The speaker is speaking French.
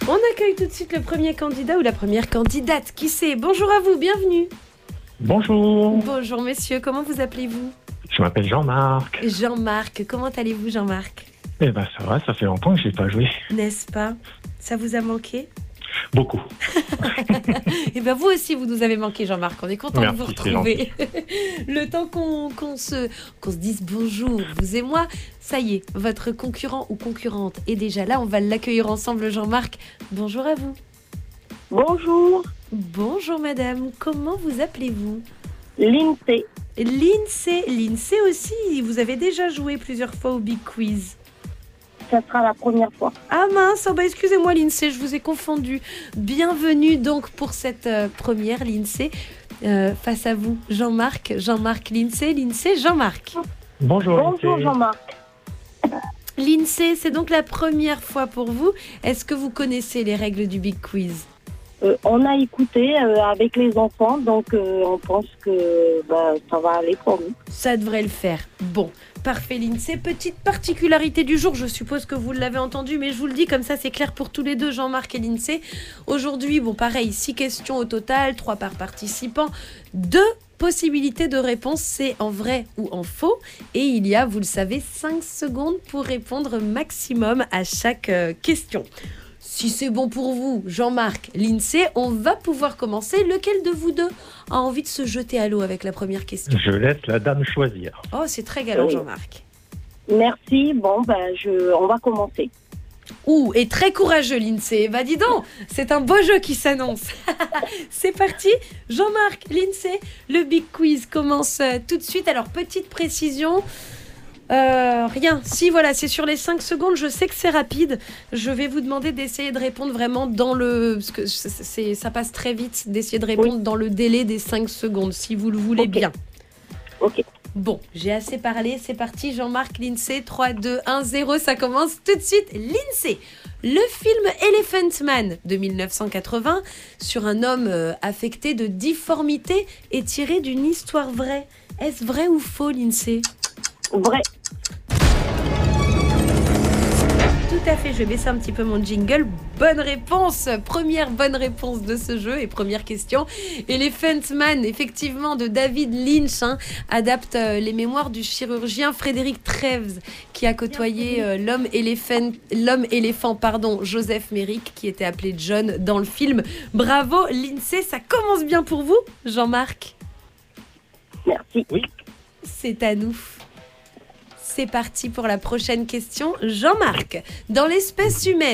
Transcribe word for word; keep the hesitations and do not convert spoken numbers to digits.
On accueille tout de suite le premier candidat ou la première candidate. Qui c'est? Bonjour à vous, bienvenue. Bonjour. Bonjour messieurs, comment vous appelez-vous? Je m'appelle Jean-Marc. Jean-Marc, comment allez-vous Jean-Marc? Eh ben ça va, ça fait longtemps que j'ai pas joué. N'est-ce pas? Ça vous a manqué? Beaucoup. Et bien vous aussi vous nous avez manqué Jean-Marc, on est content Merci, de vous retrouver. Le temps qu'on qu'on se, qu'on se dise bonjour, vous et moi, ça y est, votre concurrent ou concurrente est déjà là, on va l'accueillir ensemble Jean-Marc. Bonjour à vous. Bonjour, Bonjour madame, comment vous appelez-vous? l'INSEE. L'INSEE, l'INSEE aussi, vous avez déjà joué plusieurs fois au Big Quiz. Ça sera la première fois. Ah mince, oh bah excusez-moi l'INSEE, je vous ai confondu. Bienvenue donc pour cette euh, première l'INSEE. Euh, face à vous, Jean-Marc, Jean-Marc l'INSEE, l'INSEE, Jean-Marc. Bonjour. Bonjour Lindsay. Jean-Marc. L'INSEE, c'est donc la première fois pour vous. Est-ce que vous connaissez les règles du Big Quiz? Euh, on a écouté euh, avec les enfants, donc euh, on pense que bah, ça va aller pour nous. Ça devrait le faire. Bon, parfait l'INSEE. Petite particularité du jour, je suppose que vous l'avez entendu, mais je vous le dis comme ça, c'est clair pour tous les deux, Jean-Marc et l'INSEE. Aujourd'hui, bon pareil, six questions au total, trois par participant, deux possibilités de réponse, c'est en vrai ou en faux. Et il y a, vous le savez, cinq secondes pour répondre maximum à chaque euh, question. Si c'est bon pour vous, Jean-Marc, l'INSEE, on va pouvoir commencer. Lequel de vous deux a envie de se jeter à l'eau avec la première question? Je laisse la dame choisir. Oh, c'est très galant, Oui. Jean-Marc. Merci, bon, ben, je... on va commencer. Ouh, et très courageux, l'INSEE. Bah dis donc, c'est un beau jeu qui s'annonce. C'est parti, Jean-Marc, l'INSEE, le Big Quiz commence euh, tout de suite. Alors, petite précision... Euh, rien. Si, voilà, c'est sur les cinq secondes. Je sais que c'est rapide. Je vais vous demander d'essayer de répondre vraiment dans le... Parce que c'est, c'est- ça passe très vite, d'essayer de répondre Oui. dans le délai des cinq secondes, si vous le voulez Ok. bien. Ok. Bon, j'ai assez parlé. C'est parti, Jean-Marc, l'INSEE. trois, deux, un, zéro. Ça commence tout de suite. L'INSEE. Le film Elephant Man de mille neuf cent quatre-vingts sur un homme euh, affecté de difformité est tiré d'une histoire vraie. Est-ce vrai ou faux, l'INSEE? Vrai. Tout à fait, je vais baisser un petit peu mon jingle. Bonne réponse, première bonne réponse de ce jeu et première question. Elephant Man, effectivement, de David Lynch, hein, adapte euh, les mémoires du chirurgien Frédéric Treves, qui a côtoyé euh, l'homme éléphant, l'homme éléphant, pardon, Joseph Merrick, qui était appelé John dans le film. Bravo, l'INSEE, ça commence bien pour vous, Jean-Marc. Merci. C'est à nous. C'est parti pour la prochaine question. Jean-Marc, dans l'espèce humaine,